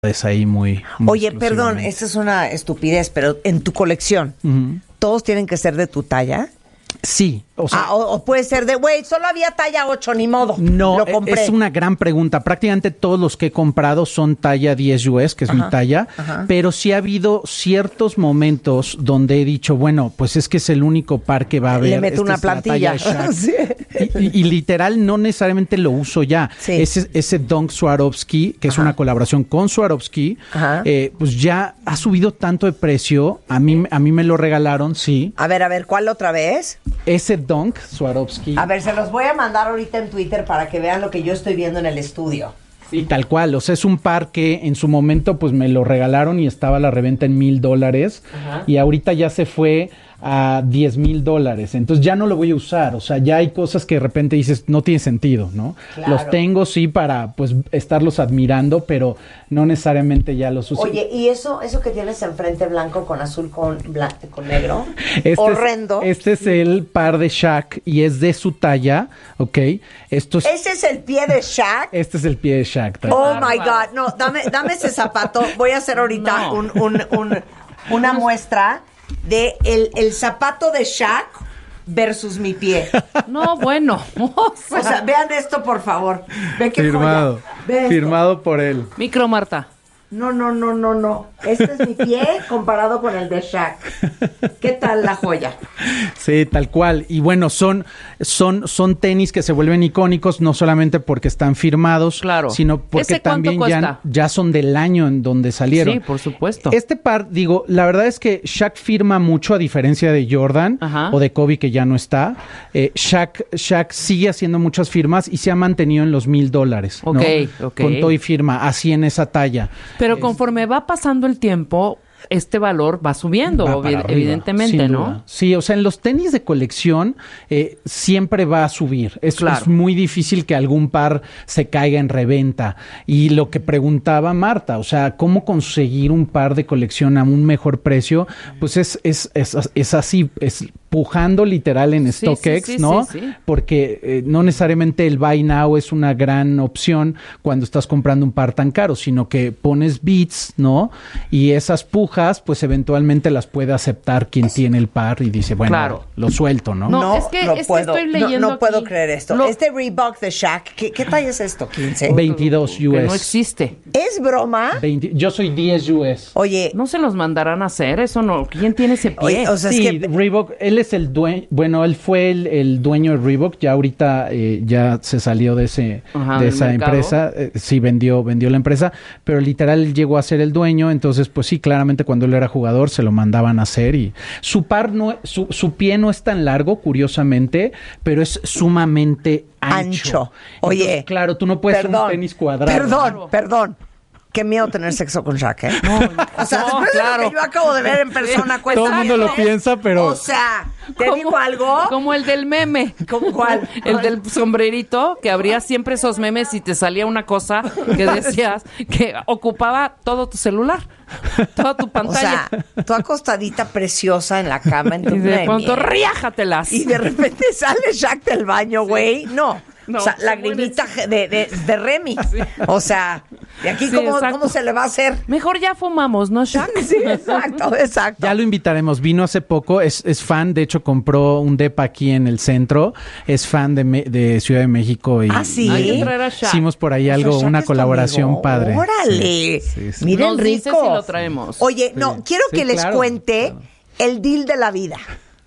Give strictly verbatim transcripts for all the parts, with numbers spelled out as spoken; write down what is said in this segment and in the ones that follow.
es ahí muy, muy Oye, perdón, esta es una estupidez, pero en tu colección, uh-huh. ¿todos tienen que ser de tu talla? Sí. O, sea, ah, o, o puede ser de, güey, solo había talla ocho, ni modo. No, lo compré. Es una gran pregunta. Prácticamente todos los que he comprado son talla diez U S, que es ajá, mi talla, ajá. Pero sí ha habido ciertos momentos donde he dicho, bueno, pues es que es el único par que va a haber. Le meto una plantilla. Sí. y, y, y literal, no necesariamente lo uso ya. Sí. Ese, ese Dunk Swarovski, que ajá. es una colaboración con Swarovski, eh, pues ya ha subido tanto de precio. A mí, a mí me lo regalaron, sí. A ver, a ver, ¿cuál otra vez? Ese Dunk Swarovski. A ver, se los voy a mandar ahorita en Twitter para que vean lo que yo estoy viendo en el estudio. Sí, tal cual. O sea, es un par que en su momento pues me lo regalaron y estaba a la reventa en mil dólares. Y ahorita ya se fue a diez mil dólares. Entonces ya no lo voy a usar. O sea, ya hay cosas que de repente dices, no tiene sentido, ¿no? Claro. Los tengo, sí, para pues estarlos admirando, pero no necesariamente ya los uso. Oye, ¿y eso eso que tienes enfrente blanco con azul con, blanco, con negro? Este horrendo. Es, este es el par de Shaq y es de su talla, ¿ok? Esto es, ¿Ese es el pie de Shaq? Este es el pie de Shaq. Oh, my God. No, dame, dame ese zapato. Voy a hacer ahorita no. un, un, un, una muestra de el, el zapato de Shaq versus mi pie. No, bueno. O sea, o sea vean esto, por favor. Ve qué firmado. Ve firmado esto. Por él. Micro Marta. No, no, no, no, no. Este es mi pie comparado con el de Shaq. ¿Qué tal la joya? Sí, tal cual. Y bueno, son, son, son tenis que se vuelven icónicos, no solamente porque están firmados, claro. sino porque también ya, ya son del año en donde salieron. Sí, por supuesto. Este par, digo, la verdad es que Shaq firma mucho, a diferencia de Jordan Ajá. o de Kobe, que ya no está. Eh, Shaq, Shaq sigue haciendo muchas firmas y se ha mantenido en los mil dólares. Ok, ¿no? ok. Con todo y firma, así en esa talla. Pero conforme va pasando el tiempo, este valor va subiendo, va obvi- evidentemente, ¿no? Duda. Sí, o sea, en los tenis de colección eh, siempre va a subir. Es, claro. es muy difícil que algún par se caiga en reventa. Y lo que preguntaba Marta, o sea, ¿cómo conseguir un par de colección a un mejor precio? Pues es, es, es, es así, es pujando literal en sí, StockX, sí, sí, ¿no? Sí, sí. Porque eh, no necesariamente el buy now es una gran opción cuando estás comprando un par tan caro, sino que pones bits, ¿no? Y esas pujas, pues eventualmente las puede aceptar quien tiene el par y dice, bueno, claro. lo suelto, ¿no? No, no es que, no es puedo, que estoy leyendo no, no puedo aquí. creer esto. Lo... Este Reebok de Shaq, ¿qué, qué talla es esto? ¿quince? veintidós U S. Que no existe. ¿Es broma? veinte, yo soy diez U S. Oye. ¿No se los mandarán a hacer? Eso no. ¿Quién tiene ese pie? Oye, o sea, sí, es que... Reebok, él es el dueño, bueno, él fue el, el dueño de Reebok, ya ahorita eh, ya se salió de ese Ajá, de esa mercado. empresa, eh, sí vendió vendió la empresa, pero literal él llegó a ser el dueño, entonces pues sí, claramente cuando él era jugador se lo mandaban a hacer y su par no, su, su pie no es tan largo, curiosamente, pero es sumamente ancho. Ancho. Oye, entonces, claro, tú no puedes perdón, hacer un tenis cuadrado. Perdón, perdón. Qué miedo tener sexo con Shaq, ¿eh? No, o sea, no, después claro. de lo que yo acabo de ver en persona, cuesta todo el mundo bien, lo piensa, pero... O sea, ¿te como, digo algo? Como el del meme. ¿Cómo cuál? El del sombrerito, que habría siempre esos memes y te salía una cosa que decías que ocupaba todo tu celular, toda tu pantalla. O sea, tú acostadita preciosa en la cama en tu y de pronto, miel. riájatelas. Y de repente sale Shaq del baño, güey. Sí. No. No, o sea, lagrimita de, de, de Remy. Sí. O sea, ¿de aquí sí, cómo, cómo se le va a hacer? Mejor ya fumamos, ¿no, Shaq? Sí, exacto, exacto. Ya lo invitaremos. Vino hace poco, es, es fan, de hecho compró un depa aquí en el centro. Es fan de, me, de Ciudad de México. Y, ¿Ah, sí? Y hicimos por ahí algo, o sea, una colaboración padre. ¡Órale! Sí, sí, sí. Miren, Nos rico. Dice si lo traemos. Oye, sí. no, quiero sí, que les claro, cuente claro. el deal de la vida.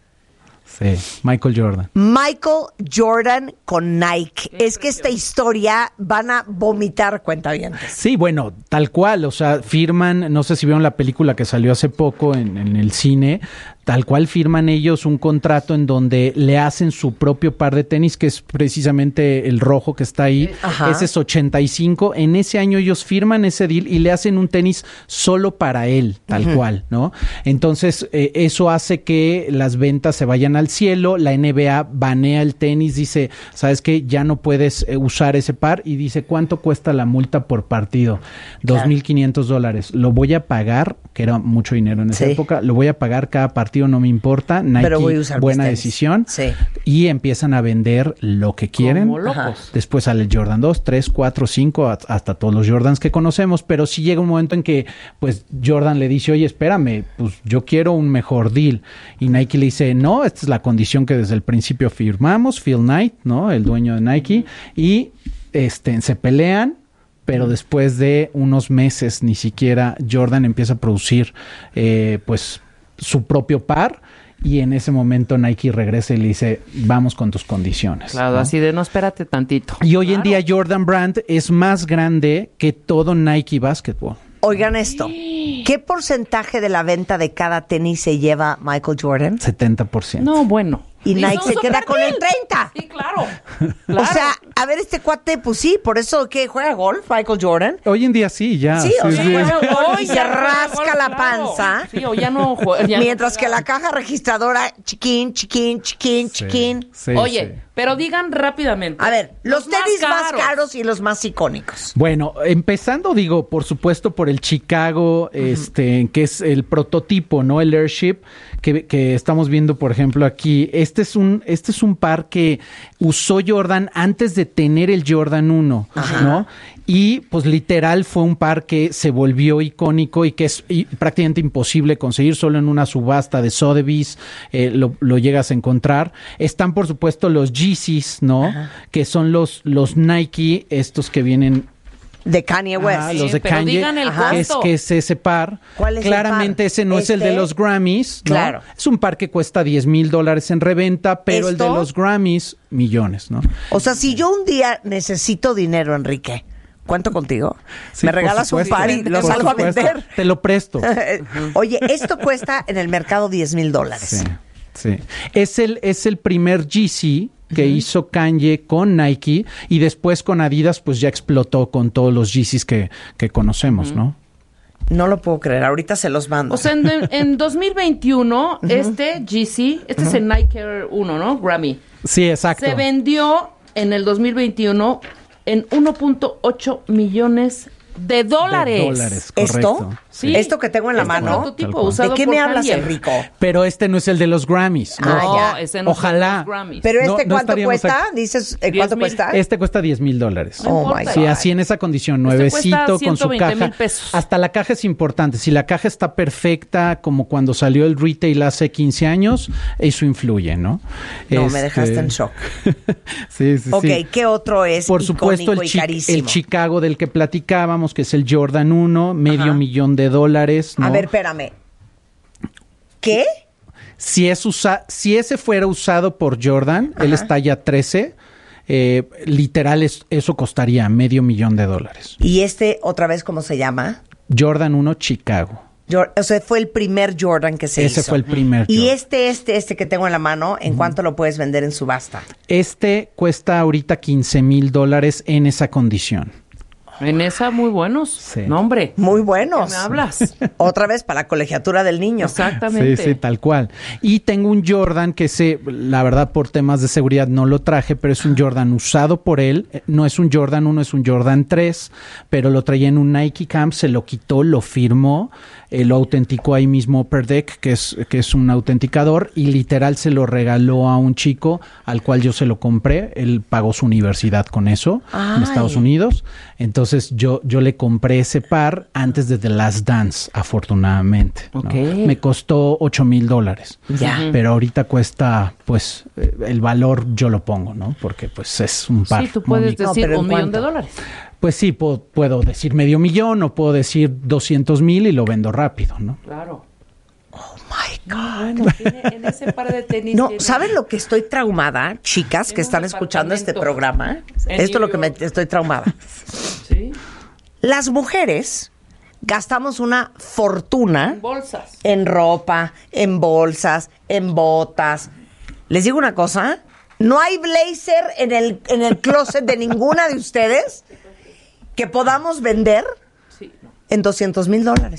Sí, Michael Jordan. Michael Jordan con Nike. Es que esta historia van a vomitar cuentavientes. Sí, bueno, tal cual. O sea, firman, no sé si vieron la película que salió hace poco en, en el cine. Tal cual firman ellos un contrato en donde le hacen su propio par de tenis, que es precisamente el rojo que está ahí. Ajá. Ese es ochenta y cinco. En ese año ellos firman ese deal y le hacen un tenis solo para él, tal uh-huh. cual, ¿no? Entonces, eh, eso hace que las ventas se vayan al al cielo, la N B A banea el tenis, dice, ¿sabes qué? Ya no puedes eh, usar ese par, y dice, ¿cuánto cuesta la multa por partido? Dos mil quinientos dólares. Lo voy a pagar, que era mucho dinero en esa sí. época, lo voy a pagar cada partido, no me importa. Nike, pero voy a usar buena decisión. Sí. Y empiezan a vender lo que quieren. Como locos. Después sale el Jordan dos, tres, cuatro, cinco, hasta todos los Jordans que conocemos, pero sí llega un momento en que pues Jordan le dice, oye, espérame, pues yo quiero un mejor deal. Y Nike le dice, no, esta es la condición que desde el principio firmamos. Phil Knight, ¿no? El dueño de Nike. Y este, se pelean, pero después de unos meses ni siquiera Jordan empieza a producir eh, pues su propio par. Y en ese momento Nike regresa y le dice, vamos con tus condiciones. Claro, ¿no? Así de, no, espérate tantito. Y hoy claro. en día Jordan Brand es más grande que todo Nike Basketball. Oigan esto, ¿qué porcentaje de la venta de cada tenis se lleva Michael Jordan? setenta por ciento. No, bueno. Y Nike se queda con el treinta. Sí, claro. claro. O sea, a ver, este cuate, pues sí, por eso que juega golf, Michael Jordan. Hoy en día sí, ya. Sí, o sí, sea, sí. juega golf y ya se juega rasca golf, la claro. panza. Sí, o ya no juega. Ya mientras no que juega. la caja registradora, chiquín, chiquín, chiquín, Sí, chiquín. sí, Oye, sí. pero digan rápidamente. A ver, los, los tenis más caros. más caros y los más icónicos. Bueno, empezando, digo, por supuesto, por el Chicago, uh-huh. este, que es el prototipo, ¿no? El Airship, que, que estamos viendo, por ejemplo, aquí. Este es un, este es un par que usó Jordan antes de tener el Jordan uno, Ajá. ¿no? Y pues literal fue un par que se volvió icónico y que es y, prácticamente imposible conseguir, solo en una subasta de Sotheby's eh, lo, lo llegas a encontrar. Están por supuesto los Yeezys, ¿no? Ajá. Que son los, los Nike, estos que vienen... De Kanye West. Ah, sí, los de pero Kanye, digan el que es, que es ese par. ¿Cuál es Claramente el par? ese no este... es el de los Grammys, ¿no? Claro. Es un par que cuesta diez mil dólares en reventa, pero ¿Esto? el de los Grammys, millones, ¿no? O sea, si yo un día necesito dinero, Enrique, ¿cuento contigo? Sí, me regalas un par y lo salgo a vender. Te lo presto. Oye, esto cuesta en el mercado diez mil dólares. Sí, sí. Es el, es el primer Yeezy que uh-huh. hizo Kanye con Nike y después con Adidas pues ya explotó con todos los Yeezys que, que conocemos, uh-huh. ¿no? No lo puedo creer, ahorita se los mando. O sea, en, en dos mil veintiuno, uh-huh. este Yeezy, este uh-huh. es el Nike Air uno, ¿no? Grammy. Sí, exacto. Se vendió en el dos mil veintiuno en uno punto ocho millones de dólares. De dólares, correcto. ¿Esto? Sí. Esto que tengo en la este mano. Prototipo usado ¿De qué por me hablas, Kanye. Enrico? Pero este no es el de los Grammys. No, Ah, ya. ese no Ojalá. es de los Grammys. Pero este, No, no ¿cuánto estaríamos cuesta? aquí. Dices, ¿eh, ¿cuánto diez mil. cuesta? Este cuesta diez mil dólares. No oh, my God. Sí, así en esa condición, Este nuevecito cuesta con su ciento veinte caja. mil pesos. Hasta la caja es importante. Si la caja está perfecta, como cuando salió el retail hace quince años, eso influye, ¿no? No, este... me dejaste en shock. sí, sí, Ok, sí. ¿qué otro es Por icónico supuesto, el, y chi- carísimo? el Chicago del que platicábamos, que es el Jordan uno, medio Ajá. millón de dólares, ¿no? A ver, espérame. ¿Qué? Si, es usa- si ese fuera usado por Jordan, Ajá. él está ya trece, eh, literal es- eso costaría medio millón de dólares. ¿Y este, otra vez, cómo se llama? Jordan uno Chicago. Jor- o sea, fue el primer Jordan que se Ese hizo. fue el primer Y Jordan. este, este, este que tengo en la mano, ¿en uh-huh. cuánto lo puedes vender en subasta? Este cuesta ahorita quince mil dólares en esa condición. En esa, muy buenos. Sí. No, hombre. Muy buenos. ¿Qué me hablas? Otra vez para la colegiatura del niño. Exactamente. Sí, sí, tal cual. Y tengo un Jordan que se, la verdad, por temas de seguridad no lo traje, pero es un Jordan usado por él. No es un Jordan uno, es un Jordan tres, pero lo traía en un Nike Camp, se lo quitó, lo firmó, eh, lo autenticó ahí mismo Upper Deck, que es, que es un autenticador, y literal se lo regaló a un chico al cual yo se lo compré. Él pagó su universidad con eso Ay. en Estados Unidos. Entonces yo, yo le compré ese par antes de The Last Dance, afortunadamente, ¿no? Okay. Me costó ocho mil dólares. Ya. Pero ahorita cuesta, pues, eh, el valor yo lo pongo, ¿no? Porque pues es un par. Sí, tú puedes bonito. decir No, un ¿en millón de cuánto? dólares. Pues sí, puedo, puedo decir medio millón o puedo decir doscientos mil y lo vendo rápido, ¿no? Claro. Oh, my God. No, bueno, tiene, en ese par de tenis. No, tiene- ¿saben lo que estoy traumada, chicas, que Tiene un están escuchando este departamento programa? en Esto es lo New que me York. estoy traumada. Sí. Las mujeres gastamos una fortuna En bolsas. en ropa, en bolsas, en botas. Les digo una cosa, no hay blazer en el, en el closet de ninguna de ustedes que podamos vender Sí, no. en doscientos mil dólares. No.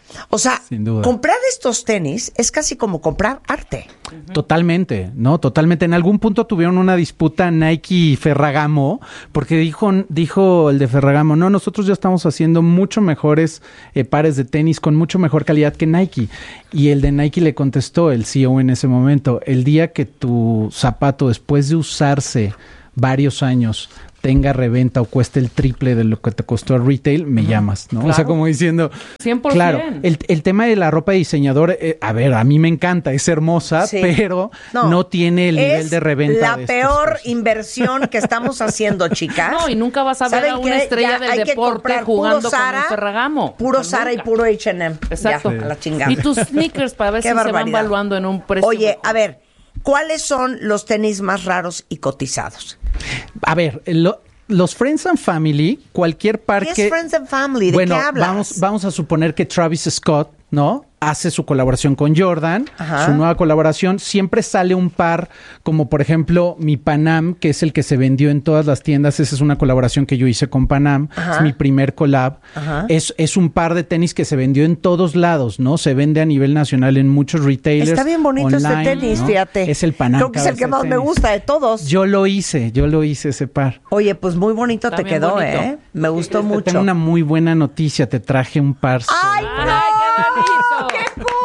O sea, comprar estos tenis es casi como comprar arte. Totalmente, ¿no? Totalmente. En algún punto tuvieron una disputa Nike y Ferragamo, porque dijo, dijo el de Ferragamo, no, nosotros ya estamos haciendo mucho mejores eh, pares de tenis con mucho mejor calidad que Nike. Y el de Nike le contestó, el C E O en ese momento, el día que tu zapato, después de usarse varios años, tenga reventa o cueste el triple de lo que te costó el retail, me uh-huh. llamas, ¿no? Claro. O sea, como diciendo... cien por ciento. Claro, el, el tema de la ropa de diseñador, eh, a ver, a mí me encanta, es hermosa, sí. pero no, no tiene el nivel de reventa. La de peor inversión que estamos haciendo, chicas. No, y nunca vas a ver a una estrella ya del deporte jugando Zara, con un Ferragamo. Puro Zara y puro H and M. Exacto. Ya, a la chingada. Y tus sneakers para ver si barbaridad. se van valuando en un precio. Oye, mejor. A ver, ¿cuáles son los tenis más raros y cotizados? A ver, lo, los Friends and Family, cualquier par ¿Qué que... es Friends and Family? ¿De bueno, qué hablas? Vamos, vamos a suponer que Travis Scott, ¿no? Hace su colaboración con Jordan, Ajá. su nueva colaboración, siempre sale un par, como por ejemplo mi Panam, que es el que se vendió en todas las tiendas. Esa es una colaboración que yo hice con Panam, Ajá. es mi primer collab. Es, es un par de tenis que se vendió en todos lados, ¿no? Se vende a nivel nacional en muchos retailers. Está bien bonito online, este tenis, ¿no? Fíjate. Es el Panam. Creo que es el que más tenis. me gusta de todos. Yo lo hice, yo lo hice ese par. Oye, pues muy bonito Está te quedó, bonito. ¿eh? Me gustó te, mucho. Tengo una muy buena noticia, te traje un par. ¡Ay, no! ¡Ay, qué bonito! ¡Qué cool!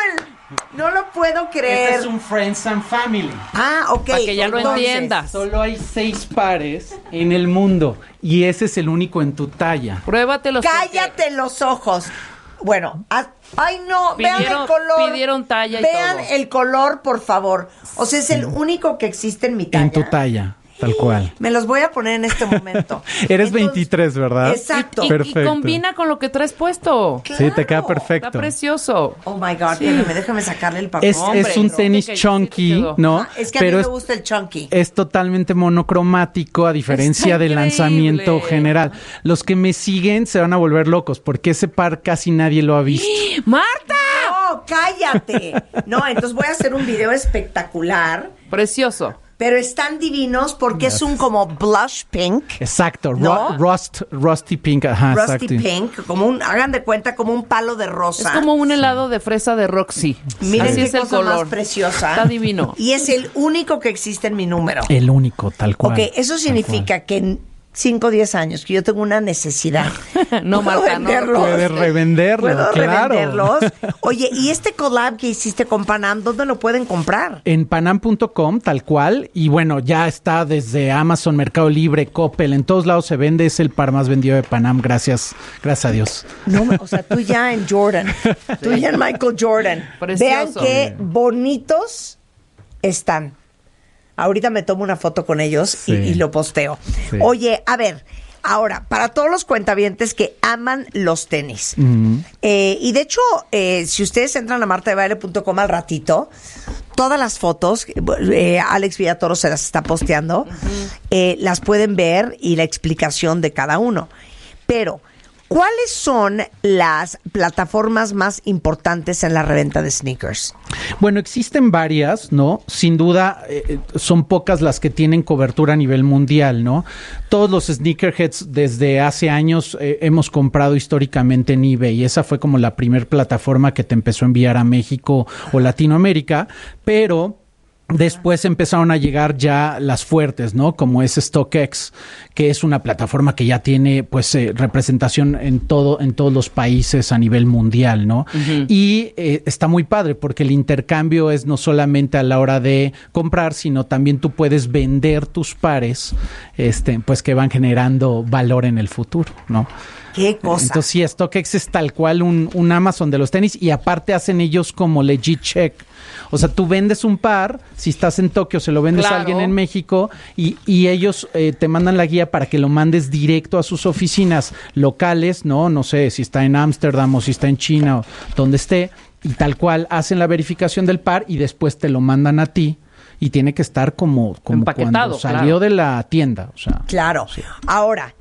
No lo puedo creer. Este es un Friends and Family. Ah, ok. Para que ya lo Entonces, entiendas. Solo hay seis pares en el mundo y ese es el único en tu talla. Pruébatelos. Cállate porque... los ojos. Bueno, haz... ay no, pidieron, vean el color. Pidieron talla y Vean todo. el color, por favor. O sea, es el único que existe en mi talla. En tu talla. Tal cual. Me los voy a poner en este momento. Eres Entonces, veintitrés, ¿verdad? Exacto. Y, y, perfecto. Y combina con lo que traes puesto. Claro. Sí, te queda perfecto. Está precioso. Oh my God, sí. déjame, déjame sacarle el papel. Es, Hombre, es un bro. tenis Okay, chunky, sí ¿no? Ah, es que pero a mí es, me gusta el chunky. Es totalmente monocromático, a diferencia del lanzamiento general. Los que me siguen se van a volver locos, porque ese par casi nadie lo ha visto. ¡Marta! No, cállate. No, entonces voy a hacer un video espectacular. Precioso. Pero están divinos porque yes. es un como blush pink. Exacto, ¿no? rust, rusty pink, ajá, Rusty exacto. pink, como un, hagan de cuenta como un palo de rosa. Es como un helado de fresa de Roxy. Miren Así qué es cosa el color. más preciosa. Está divino. Y es el único que existe en mi número. El único, tal cual. Ok, eso significa que en cinco o diez años que yo tengo una necesidad. No, Marta, no. Puedes revenderlo, Puedo claro. revenderlos. Oye, ¿y este collab que hiciste con Panam, dónde lo pueden comprar? En panam punto com, tal cual. Y bueno, ya está desde Amazon, Mercado Libre, Coppel, en todos lados se vende. Es el par más vendido de Panam, gracias, gracias a Dios. No, o sea, tú ya en Jordan, tú ya en Michael Jordan. Precioso. Vean qué bonitos están. Ahorita me tomo una foto con ellos sí. y, y lo posteo. Sí. Oye, a ver, ahora, para todos los cuentavientes que aman los tenis, uh-huh. eh, y de hecho, eh, si ustedes entran a marta de baile punto com al ratito, todas las fotos, eh, Alex Villatoro se las está posteando, uh-huh. eh, las pueden ver y la explicación de cada uno. Pero, ¿cuáles son las plataformas más importantes en la reventa de sneakers? Bueno, existen varias, ¿no? Sin duda, eh, son pocas las que tienen cobertura a nivel mundial, ¿no? Todos los sneakerheads desde hace años eh, hemos comprado históricamente en eBay. Esa fue como la primer plataforma que te empezó a enviar a México o Latinoamérica, pero... Después empezaron a llegar ya las fuertes, ¿no? Como es StockX, que es una plataforma que ya tiene, pues, eh, representación en todo, en todos los países a nivel mundial, ¿no? Uh-huh. Y eh, está muy padre porque el intercambio es no solamente a la hora de comprar, sino también tú puedes vender tus pares, este, pues, que van generando valor en el futuro, ¿no? ¡Qué cosa! Entonces, sí, StockX es tal cual un, un Amazon de los tenis y aparte hacen ellos como legit check. O sea, tú vendes un par, si estás en Tokio, se lo vendes claro. a alguien en México y, y ellos eh, te mandan la guía para que lo mandes directo a sus oficinas locales, ¿no? No sé si está en Ámsterdam o si está en China o donde esté, y tal cual hacen la verificación del par y después te lo mandan a ti. Y tiene que estar como, como cuando salió claro. de la tienda. O sea, claro. Sí. Ahora,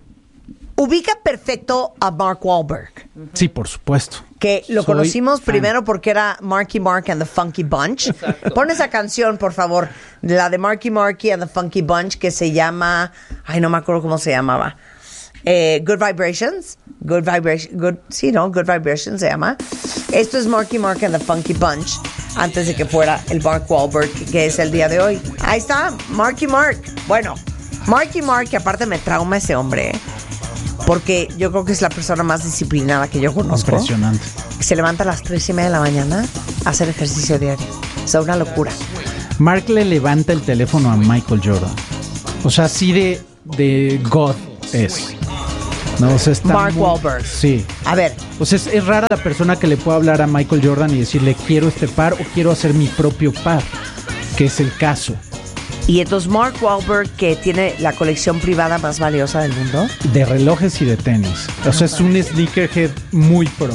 ubica perfecto a Mark Wahlberg. Sí, por supuesto. Que lo Soy conocimos fan. primero porque era Marky Mark and the Funky Bunch. Exacto. Pon esa canción, por favor, la de Marky Marky and the Funky Bunch que se llama... Ay, no me acuerdo cómo se llamaba. Eh, Good Vibrations. Good Vibrations. Good, sí, ¿no? Good Vibrations se llama. Esto es Marky Mark and the Funky Bunch, antes de que fuera el Mark Wahlberg, que es el día de hoy. Ahí está, Marky Mark. Bueno, Marky Mark, que aparte me trauma ese hombre, ¿eh? Porque yo creo que es la persona más disciplinada que yo conozco. Impresionante. Se levanta a las tres y media de la mañana a hacer ejercicio diario. O sea, una locura. Mark le levanta el teléfono a Michael Jordan. O sea, así de, de God es. No, o sea, está Mark muy, Wahlberg. Sí. A ver. O sea, es, es rara la persona que le puede hablar a Michael Jordan y decirle, quiero este par o quiero hacer mi propio par, que es el caso. Y entonces Mark Wahlberg, que tiene la colección privada más valiosa del mundo. De relojes y de tenis. O sea, es un sneakerhead muy pro.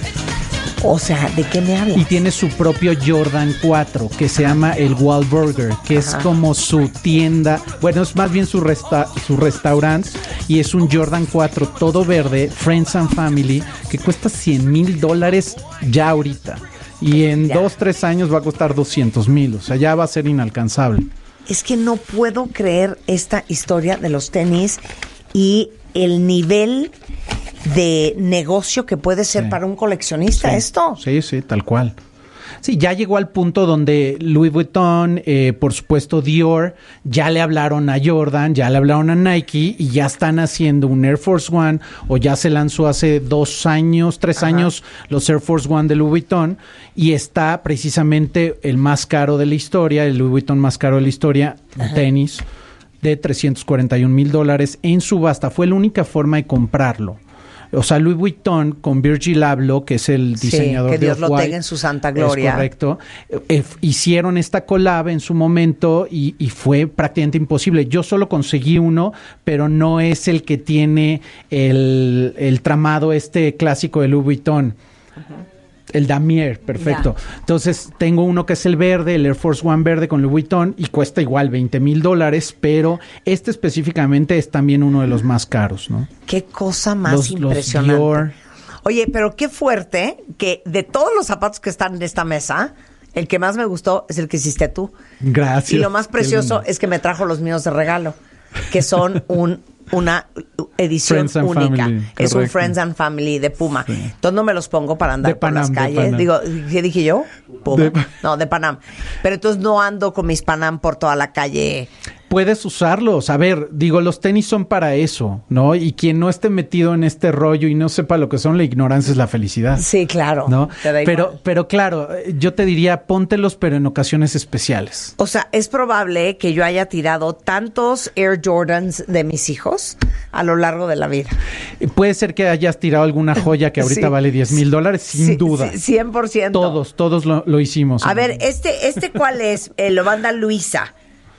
O sea, ¿de qué me hablas? Y tiene su propio Jordan cuatro, que se llama el Wahlburger, que Ajá. es como su tienda, bueno, es más bien su, resta- su restaurante, y es un Jordan cuatro todo verde, Friends and Family, que cuesta cien mil dólares ya ahorita. Y en ya. dos, tres años va a costar doscientos mil, o sea, ya va a ser inalcanzable. Es que no puedo creer esta historia de los tenis y el nivel de negocio que puede ser sí. para un coleccionista sí. esto. Sí, sí, tal cual. Sí, ya llegó al punto donde Louis Vuitton, eh, por supuesto Dior, ya le hablaron a Jordan, ya le hablaron a Nike y ya están haciendo un Air Force One, o ya se lanzó hace dos años, tres Ajá. años los Air Force One de Louis Vuitton, y está precisamente el más caro de la historia, el Louis Vuitton más caro de la historia, Ajá. tenis, de trescientos cuarenta y un mil dólares en subasta. Fue la única forma de comprarlo. O sea, Louis Vuitton con Virgil Abloh, que es el diseñador sí, que de Dios lo tenga en su santa gloria. Es correcto. Eh, hicieron esta collab en su momento y, y fue prácticamente imposible. Yo solo conseguí uno, pero no es el que tiene el, el tramado este clásico de Louis Vuitton. Uh-huh. El Damier, perfecto. Yeah. Entonces, tengo uno que es el verde, el Air Force One verde con Louis Vuitton, y cuesta igual veinte mil dólares, pero este específicamente es también uno de los más caros, ¿no? Qué cosa más los, impresionante. Los Dior. Oye, pero qué fuerte que de todos los zapatos que están en esta mesa, el que más me gustó es el que hiciste tú. Gracias. Y lo más precioso es que me trajo los míos de regalo, que son un... una edición única. Family, es correcto. Un Friends and Family de Puma. Sí. Entonces no me los pongo para andar de por Panam, las calles. Digo, ¿qué dije yo? Puma. De... No, de Panam. Pero entonces no ando con mis Panam por toda la calle. Puedes usarlos. A ver, digo, los tenis son para eso, ¿no? Y quien no esté metido en este rollo y no sepa lo que son, la ignorancia es la felicidad. Sí, claro. ¿No? Pero, pero claro, yo te diría, póntelos, pero en ocasiones especiales. O sea, es probable que yo haya tirado tantos Air Jordans de mis hijos a lo largo de la vida. Puede ser que hayas tirado alguna joya que ahorita sí. vale diez mil dólares, sin sí, duda. Sí, cien por ciento. Todos, todos lo, lo hicimos. A ver, este, este ¿cuál es? Eh, lo manda Luisa.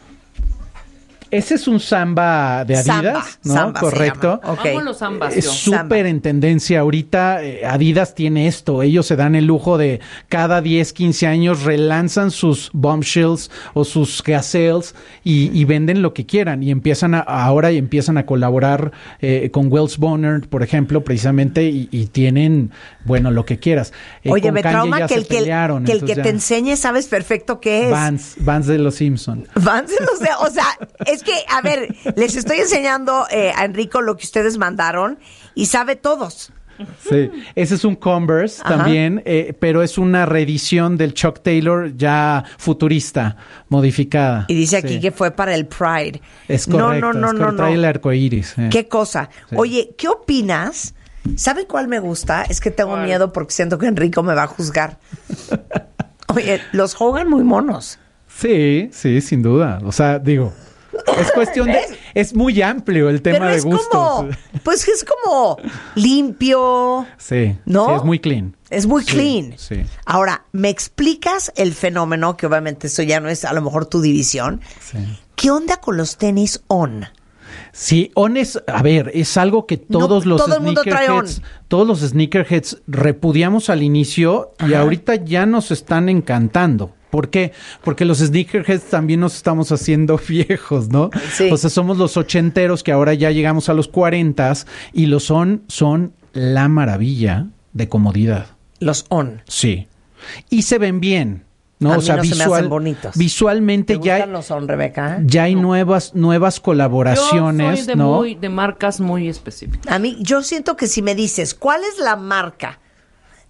Ese es un Samba de Adidas, Samba, ¿no? Samba Correcto. Okay. Amo los Sambas, es súper en tendencia ahorita. Eh, Adidas tiene esto. Ellos se dan el lujo de cada diez, quince años relanzan sus Bombshells o sus Gazelles y, y venden lo que quieran. Y empiezan a, ahora y empiezan a colaborar eh, con Wells Bonner, por ejemplo, precisamente, y, y tienen, bueno, lo que quieras. Eh, Oye, me trauma que el que, pelearon, que, el que te enseñe sabes perfecto qué es. Vans, Vans de los Simpson. Vans de los, o sea, es que, a ver, les estoy enseñando eh, a Enrico lo que ustedes mandaron y sabe todos. Sí, ese es un Converse Ajá. también, eh, pero es una reedición del Chuck Taylor ya futurista, modificada. Y dice aquí sí. que fue para el Pride. Es correcto, no, no, no, es no, no. trae el arcoíris. Eh. ¿Qué cosa? Sí. Oye, ¿qué opinas? ¿Sabe cuál me gusta? Es que tengo ¿Cuál? miedo porque siento que Enrico me va a juzgar. Oye, los Hogan muy monos. Sí, sí, sin duda. O sea, digo... Es cuestión de... Es muy amplio el tema Pero de es gustos. Como, pues es como limpio. Sí, ¿no? Sí, es muy clean. Es muy sí, clean. Sí. Ahora, ¿me explicas el fenómeno? Que obviamente eso ya no es a lo mejor tu división. Sí. ¿Qué onda con los tenis On? Sí, On es, a ver, es algo que todos no, los todo sneakerheads, todos los sneakerheads repudiamos al inicio y Ajá. ahorita ya nos están encantando. ¿Por qué? Porque los sneakerheads también nos estamos haciendo viejos, ¿no? Sí. O sea, somos los ochenteros que ahora ya llegamos a los cuarentas y los On son la maravilla de comodidad. Los On. Sí. Y se ven bien. No, a o sea, mí no visual, se me hacen bonitos. Visualmente ¿Te ya gustan los On, Rebeca? ya hay no. nuevas nuevas colaboraciones, yo soy de ¿no? Muy, de marcas muy específicas. A mí, yo siento que si me dices, ¿cuál es la marca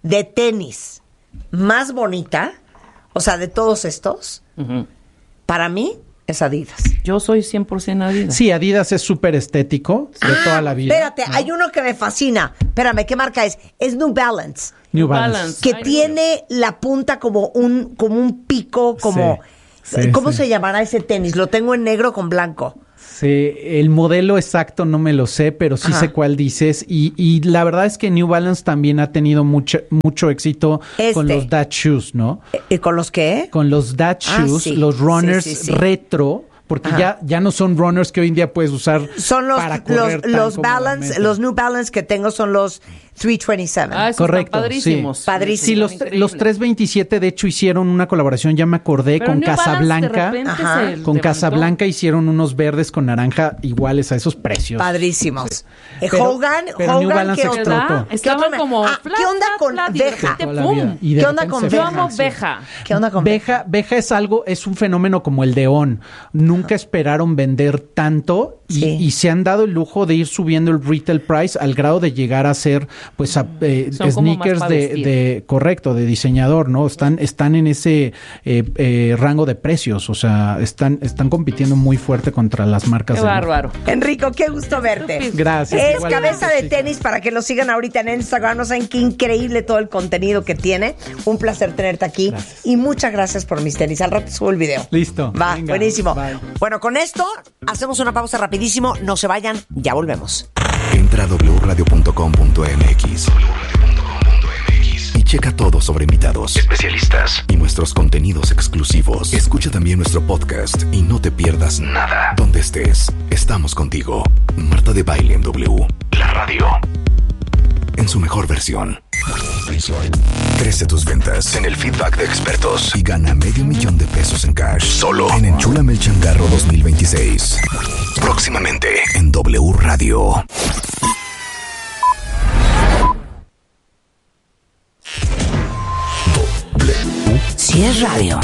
de tenis más bonita, o sea, de todos estos, uh-huh. para mí es Adidas. Yo soy cien por ciento Adidas. Sí, Adidas es súper estético de ah, toda la vida. Espérate, ¿no? Hay uno que me fascina. Espérame, ¿qué marca es? Es New Balance. New Balance. Que Ay, tiene no. la punta como un, como un pico, como... Sí, sí, ¿Cómo sí. se llamará ese tenis? Lo tengo en negro con blanco. Sí, el modelo exacto no me lo sé, pero sí Ajá. sé cuál dices. Y, y la verdad es que New Balance también ha tenido mucho, mucho éxito este. con los Dad Shoes, ¿no? ¿Y con los qué? Con los Dad Shoes, ah, sí. los runners sí, sí, sí. retro. Porque ya, ya no son runners que hoy en día puedes usar son los, para correr los, los Balance, los New Balance que tengo son los trescientos veintisiete. Ah, esos correcto, están padrísimos. Sí. Padrísimos. Sí, los, los trescientos veintisiete de hecho hicieron una colaboración, ya me acordé, Pero con New Casablanca. Ajá. Con Casablanca hicieron unos verdes con naranja iguales a esos precios. Padrísimos. Sí. Eh, pero, Hogan, pero Hogan, New Balance ¿qué explotó. Estaban como ah, ¿qué onda con Veja? ¿Qué onda con Veja? Yo amo Veja. ¿Qué onda con Veja? Veja es algo, es un fenómeno como el de On. Nunca esperaron vender tanto y, sí. y se han dado el lujo de ir subiendo el retail price al grado de llegar a ser pues a, eh, sneakers de, de correcto de diseñador, ¿no? Están están en ese eh, eh, rango de precios, o sea, están están compitiendo muy fuerte contra las marcas. Qué de bárbaro. Enrico, qué gusto verte. Gracias. Es Cabeza de Tenis para que lo sigan ahorita en Instagram. No saben qué increíble todo el contenido que tiene. Un placer tenerte aquí gracias. Y muchas gracias por mis tenis. Al rato subo el video. Listo. Va, venga, buenísimo. Bye. Bueno, con esto hacemos una pausa rapidísimo. No se vayan, ya volvemos. Entra a doble u radio punto com punto m x y checa todo sobre invitados, especialistas y nuestros contenidos exclusivos. Escucha también nuestro podcast y no te pierdas nada. Donde estés, estamos contigo. Marta de Baile en W, la radio en su mejor versión. Crece tus ventas en el feedback de expertos y gana medio millón de pesos en cash solo en Enchúlame el Changarro dos mil veintiséis. Próximamente en W Radio. W. Si es radio.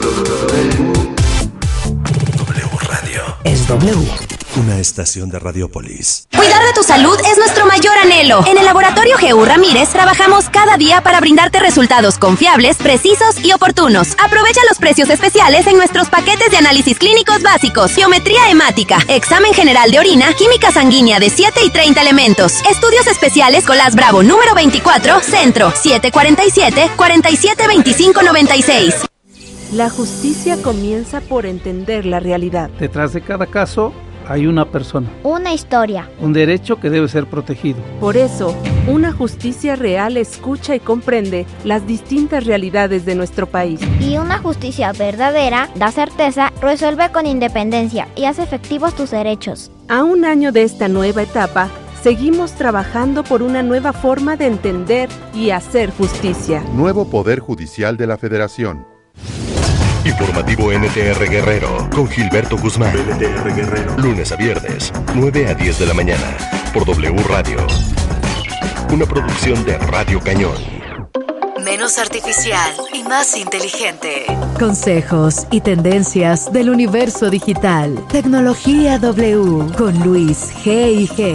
W Radio. Es W. Una estación de Radiopolis. Cuidar de tu salud es nuestro mayor anhelo. En el Laboratorio G U Ramírez trabajamos cada día para brindarte resultados confiables, precisos y oportunos. Aprovecha los precios especiales en nuestros paquetes de análisis clínicos básicos, biometría hemática, examen general de orina, química sanguínea de siete y treinta elementos, estudios especiales Colas Bravo número veinticuatro, Centro, siete cuarenta y siete, cuarenta y siete veinticinco noventa y seis. La justicia comienza por entender la realidad. Detrás de cada caso hay una persona, una historia, un derecho que debe ser protegido. Por eso, una justicia real escucha y comprende las distintas realidades de nuestro país. Y una justicia verdadera da certeza, resuelve con independencia y hace efectivos tus derechos. A un año de esta nueva etapa, seguimos trabajando por una nueva forma de entender y hacer justicia. Nuevo Poder Judicial de la Federación. Informativo N T R Guerrero con Gilberto Guzmán. N T R Guerrero. Lunes a viernes, nueve a diez de la mañana, por W Radio. Una producción de Radio Cañón. Menos artificial y más inteligente. Consejos y tendencias del universo digital. Tecnología W con Luis G y G.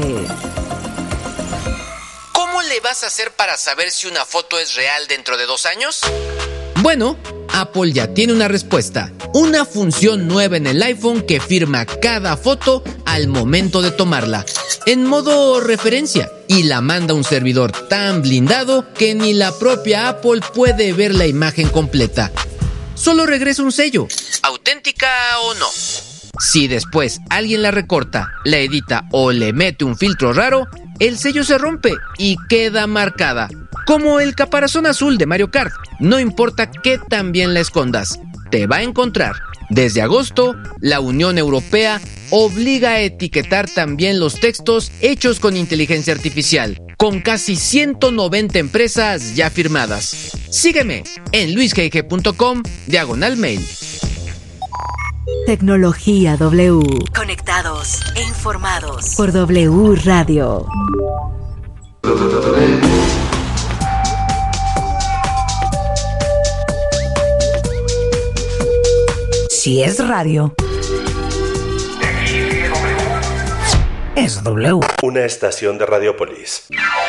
¿Cómo le vas a hacer para saber si una foto es real dentro de dos años? Bueno, Apple ya tiene una respuesta. Una función nueva en el iPhone que firma cada foto al momento de tomarla, en modo referencia, y la manda a un servidor tan blindado que ni la propia Apple puede ver la imagen completa. Solo regresa un sello, auténtica o no. Si después alguien la recorta, la edita o le mete un filtro raro, el sello se rompe y queda marcada. Como el caparazón azul de Mario Kart, no importa qué tan bien la escondas, te va a encontrar. Desde agosto, la Unión Europea obliga a etiquetar también los textos hechos con inteligencia artificial, con casi ciento noventa empresas ya firmadas. Sígueme en luisgg.com diagonal mail. Tecnología W. Conectados e informados. Por W Radio. Si es radio, es W. Una estación de Radiopolis.